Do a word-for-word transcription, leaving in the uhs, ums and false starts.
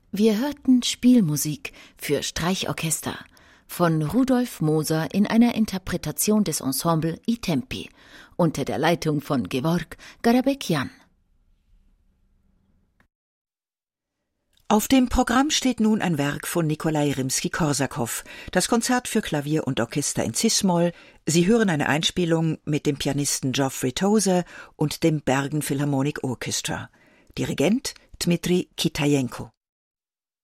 Wir hörten Spielmusik für Streichorchester von Rudolf Moser in einer Interpretation des Ensemble I Tempi unter der Leitung von Georg Garabekyan. Auf dem Programm steht nun ein Werk von Nikolai Rimski-Korsakow, das Konzert für Klavier und Orchester in Cis-Moll. Sie hören eine Einspielung mit dem Pianisten Geoffrey Tozer und dem Bergen Philharmonic Orchestra. Dirigent Dmitri Kitajenko.